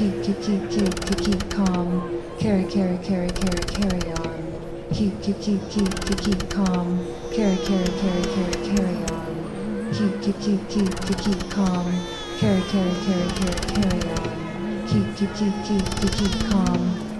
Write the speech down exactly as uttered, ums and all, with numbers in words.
keep, keep, keep, keep, keep, keep calm. Carry, carry, carry, carry, carry on. Keep, keep, keep, keep, keep, keep calm. Carry, carry, carry, carry, carry on. Keep, keep, keep, keep, keep, keep calm. Carry, carry, carry, carry, carry on. Keep, keep, keep, keep, keep, keep calm.